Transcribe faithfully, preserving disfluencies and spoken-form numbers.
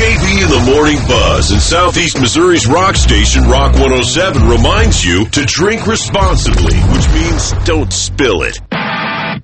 J B in the Morning Buzz and Southeast Missouri's rock station, Rock one oh seven, reminds you to drink responsibly, which means don't spill it.